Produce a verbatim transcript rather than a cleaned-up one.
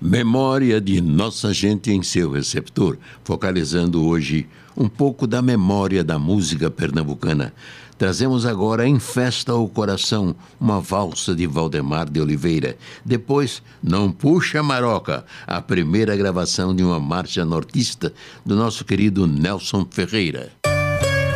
Memória de nossa gente em seu receptor, focalizando hoje um pouco da memória da música pernambucana. Trazemos agora Em Festa ao Coração, uma valsa de Valdemar de Oliveira. Depois, Não Puxa Maroca, a primeira gravação de uma marcha nortista do nosso querido Nelson Ferreira.